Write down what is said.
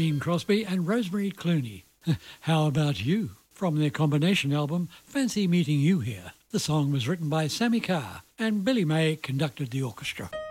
Bing Crosby and Rosemary Clooney. How About You? From their combination album, Fancy Meeting You Here. The song was written by Sammy Carr and Billy May conducted the orchestra.